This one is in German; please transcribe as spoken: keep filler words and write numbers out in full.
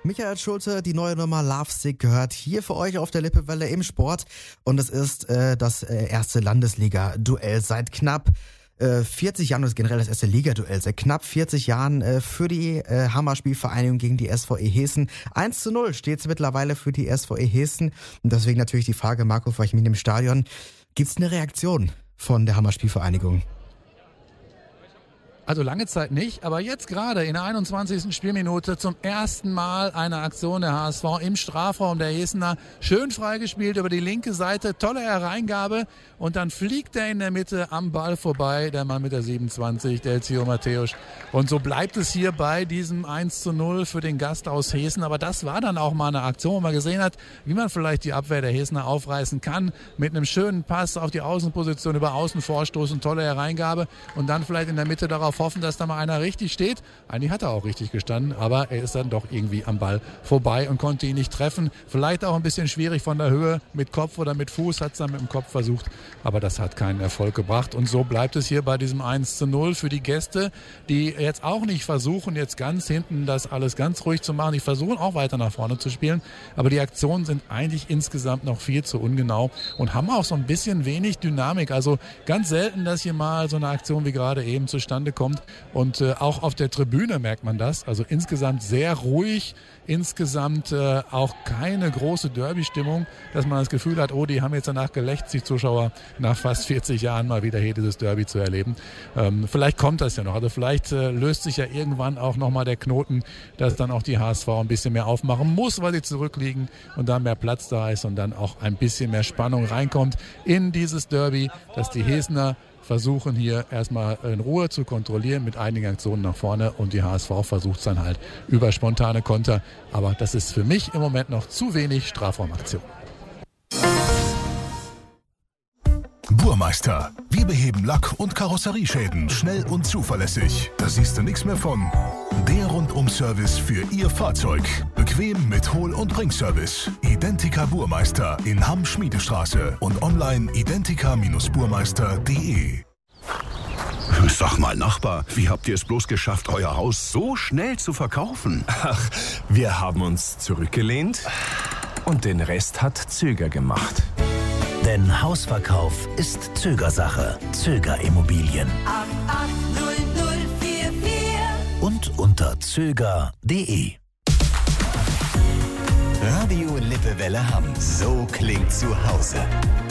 Michael Schulte, die neue Nummer Love Sick gehört hier für euch auf der Lippewelle im Sport. Und es ist äh, das äh, erste Landesliga-Duell seit knapp äh, vierzig Jahren, das ist generell das erste Liga-Duell seit knapp vierzig Jahren äh, für die äh, Hammerspielvereinigung gegen die S V E Hessen. eins zu null steht es mittlerweile für die S V E Hessen. Und deswegen natürlich die Frage, Marco, vor ich mit im Stadion, gibt es eine Reaktion von der Hammerspielvereinigung? Also lange Zeit nicht, aber jetzt gerade in der einundzwanzigsten Spielminute zum ersten Mal eine Aktion der H S V im Strafraum der Hessener. Schön freigespielt über die linke Seite, tolle Hereingabe und dann fliegt er in der Mitte am Ball vorbei, der Mann mit der siebenundzwanzig, der Ezio Matthäus. Und so bleibt es hier bei diesem eins zu null für den Gast aus Hessen. Aber das war dann auch mal eine Aktion, wo man gesehen hat, wie man vielleicht die Abwehr der Hessener aufreißen kann. Mit einem schönen Pass auf die Außenposition, über Außen vorstoßen, tolle Hereingabe und dann vielleicht in der Mitte darauf hoffen, dass da mal einer richtig steht. Eigentlich hat er auch richtig gestanden, aber er ist dann doch irgendwie am Ball vorbei und konnte ihn nicht treffen. Vielleicht auch ein bisschen schwierig von der Höhe, mit Kopf oder mit Fuß, hat es dann mit dem Kopf versucht, aber das hat keinen Erfolg gebracht. Und so bleibt es hier bei diesem eins zu null für die Gäste, die jetzt auch nicht versuchen, jetzt ganz hinten das alles ganz ruhig zu machen. Die versuchen auch weiter nach vorne zu spielen, aber die Aktionen sind eigentlich insgesamt noch viel zu ungenau und haben auch so ein bisschen wenig Dynamik. Also ganz selten, dass hier mal so eine Aktion wie gerade eben zustande kommt. Und äh, auch auf der Tribüne merkt man das. Also insgesamt sehr ruhig, insgesamt äh, auch keine große Derby-Stimmung, dass man das Gefühl hat, oh, die haben jetzt danach gelächzt, die Zuschauer, nach fast vierzig Jahren mal wieder hier dieses Derby zu erleben. Ähm, vielleicht kommt das ja noch. Also vielleicht äh, löst sich ja irgendwann auch nochmal der Knoten, dass dann auch die H S V ein bisschen mehr aufmachen muss, weil sie zurückliegen und da mehr Platz da ist und dann auch ein bisschen mehr Spannung reinkommt in dieses Derby, dass die Hessener versuchen hier erstmal in Ruhe zu kontrollieren mit einigen Aktionen nach vorne und die H S V versucht es dann halt über spontane Konter. Aber das ist für mich im Moment noch zu wenig Strafraumaktion. Burmeister. Wir beheben Lack- und Karosserieschäden schnell und zuverlässig. Da siehst du nichts mehr von. Der Rundum-Service für Ihr Fahrzeug. Bequem mit Hol- und Bringservice. Identica Burmeister in Hamm-Schmiedestraße und online identica Bindestrich burmeister punkt de. Sag mal, Nachbar, wie habt ihr es bloß geschafft, euer Haus so schnell zu verkaufen? Ach, wir haben uns zurückgelehnt und den Rest hat Zöger gemacht. Denn Hausverkauf ist Zögersache. Zöger Immobilien. acht acht null null vier vier Und unter zöger punkt de. Radio Lippewelle Hamm. So klingt zu Hause.